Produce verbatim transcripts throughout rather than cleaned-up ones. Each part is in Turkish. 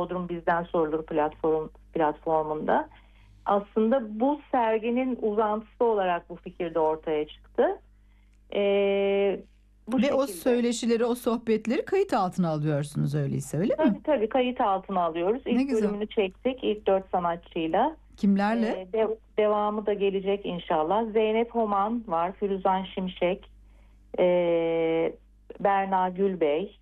Bodrum Bizden Sorulur platform, platformunda. Aslında bu serginin uzantısı olarak bu fikir de ortaya çıktı. Ee, bu Ve şekilde. o söyleşileri, o sohbetleri kayıt altına alıyorsunuz öyleyse, öyle mi? Tabii tabii kayıt altına alıyoruz. İlk Ne güzel. bölümünü çektik ilk dört sanatçıyla. Kimlerle? Ee, de, devamı da gelecek inşallah. Zeynep Homan var, Firuzan Şimşek, ee, Berna Gülbey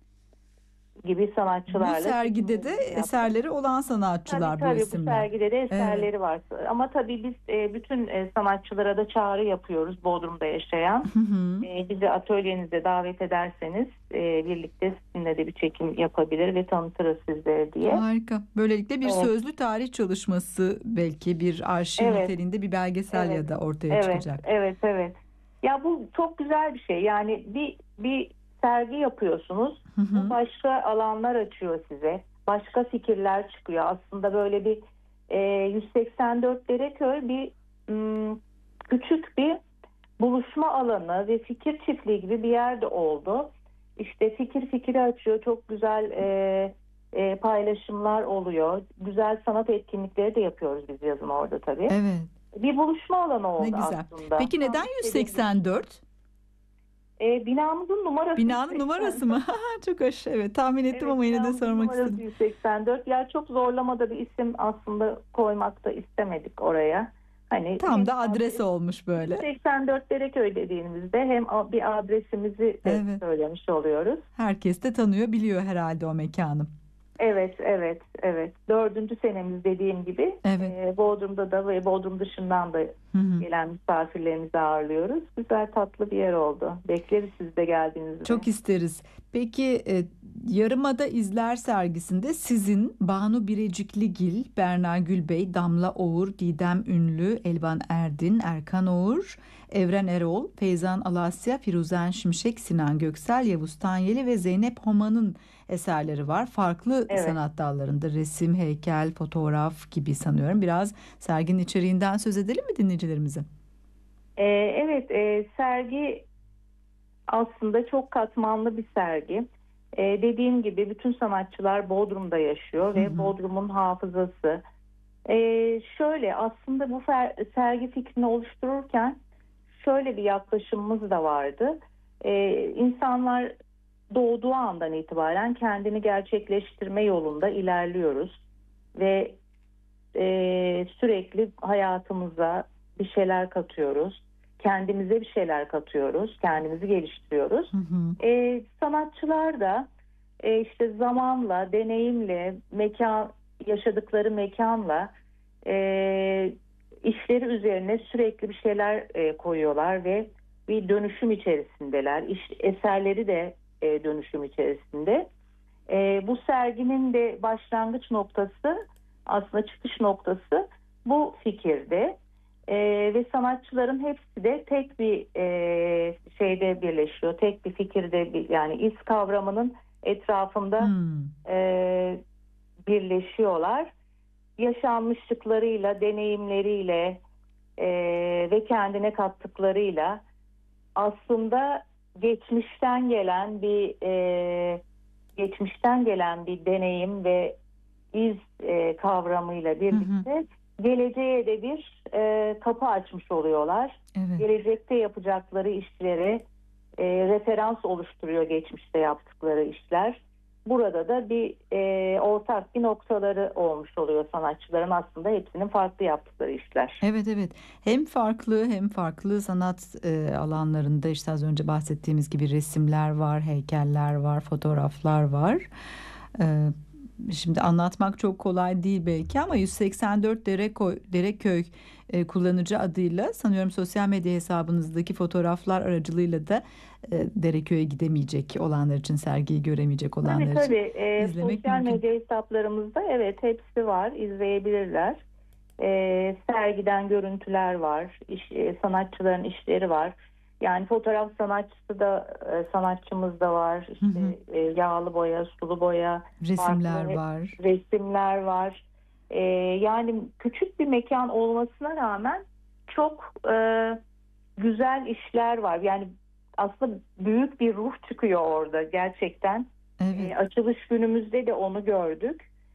gibi sanatçılarla. Bu sergide de eserleri olan sanatçılar tabii, bu tabii, isimler. Bu sergide de eserleri Evet. var. Ama tabii biz e, bütün e, sanatçılara da çağrı yapıyoruz Bodrum'da yaşayan. Hı hı. E, bizi atölyenize davet ederseniz e, birlikte sizinle de bir çekim yapabilir ve tanıtırız sizleri diye. Harika. Böylelikle bir Evet. sözlü tarih çalışması, belki bir arşiv Evet. niteliğinde bir belgesel Evet. ya da ortaya Evet. çıkacak. Evet, evet. Ya bu çok güzel bir şey. Yani bir bir sergi yapıyorsunuz. Hı hı. Bu başka alanlar açıyor size. Başka fikirler çıkıyor. Aslında böyle bir e, yüz seksen dört Dereköy bir m, küçük bir buluşma alanı ve fikir çiftliği gibi bir yerde oldu. İşte fikir fikri açıyor. Çok güzel e, e, paylaşımlar oluyor. Güzel sanat etkinlikleri de yapıyoruz biz yazın orada tabii. Evet. Bir buluşma alanı oldu Ne güzel. aslında. Peki neden Tam yüz istediğim gibi. seksen dört? E, binamızın numarası Binanın yüz seksen dört. numarası mı? Çok hoş. Evet, tahmin ettim Evet, ama yine de binamızın sormak numarası istedim. yüz seksen dört. Ya çok zorlamada bir isim aslında koymak da istemedik oraya. Hani Tam hem da adres adres, olmuş böyle. yüz seksen dört Dereköy dediğimizde hem bir adresimizi de Evet. söylemiş oluyoruz. Herkes de tanıyor, biliyor herhalde o mekanı. Evet, evet, evet. Dördüncü senemiz dediğim gibi. Evet. E, Bodrum'da da ve Bodrum dışından da Hı hı. gelen misafirlerimizi ağırlıyoruz. Güzel, tatlı bir yer oldu. Bekleriz siz de geldiğinizde. Çok isteriz. Peki e, Yarımada İzler sergisinde sizin, Banu Birecikligil, Berna Gülbey, Damla Oğur, Didem Ünlü, Elvan Erdin, Erkan Oğur, Evren Erol, Feyzan Alasya, Firuzan Şimşek, Sinan Göksel, Yavuz Tanyeli ve Zeynep Homa'nın eserleri var. Farklı Evet. sanat dallarında resim, heykel, fotoğraf gibi sanıyorum. Biraz serginin içeriğinden söz edelim mi dinleyicilerimize? Ee, evet, e, sergi aslında çok katmanlı bir sergi. Ee, dediğim gibi bütün sanatçılar Bodrum'da yaşıyor Hı ve hı. Bodrum'un hafızası. Ee, şöyle aslında bu fer- sergi fikrini oluştururken şöyle bir yaklaşımımız da vardı. Ee, insanlar doğduğu andan itibaren kendini gerçekleştirme yolunda ilerliyoruz ve e, sürekli hayatımıza bir şeyler katıyoruz. Kendimize bir şeyler katıyoruz. Kendimizi geliştiriyoruz. Hı hı. E, sanatçılar da e, işte zamanla, deneyimle, mekan yaşadıkları mekanla e, işleri üzerine sürekli bir şeyler e, koyuyorlar ve bir dönüşüm içerisindeler. İş, eserleri de e, dönüşüm içerisinde. E, bu serginin de başlangıç noktası, aslında çıkış noktası bu fikirde. E, ve sanatçıların hepsi de tek bir e, şeyde birleşiyor. Tek bir fikirde, bir, yani iz kavramının etrafında Hmm. e, birleşiyorlar. Yaşanmışlıklarıyla, deneyimleriyle e, ve kendine kattıklarıyla aslında geçmişten gelen bir e, geçmişten gelen bir deneyim ve iz e, kavramıyla birlikte Hı hı. geleceğe de bir e, kapı açmış oluyorlar. Evet. Gelecekte yapacakları işlere e, referans oluşturuyor geçmişte yaptıkları işler. Burada da bir e, ortak bir noktaları olmuş oluyor sanatçıların, aslında hepsinin farklı yaptıkları işler. Evet, evet. Hem farklı hem farklı sanat e, alanlarında, işte az önce bahsettiğimiz gibi resimler var, heykeller var, fotoğraflar var. E, Şimdi anlatmak çok kolay değil belki ama yüz seksen dört Dereköy, Dereköy e, kullanıcı adıyla sanıyorum sosyal medya hesabınızdaki fotoğraflar aracılığıyla da e, Dereköy'e gidemeyecek olanlar için, sergiyi göremeyecek olanlar Tabii için tabii. E, izlemek sosyal mümkün. medya hesaplarımızda evet hepsi var, izleyebilirler. E, sergiden görüntüler var, iş, e, sanatçıların işleri var. Yani fotoğraf sanatçısı da e, sanatçımız da var. Hı İşte hı. e, yağlı boya, sulu boya, Resimler farklı var. resimler var. E, yani küçük bir mekan olmasına rağmen çok e, güzel işler var. Yani aslında büyük bir ruh çıkıyor orada gerçekten. Evet. E, açılış günümüzde de onu gördük.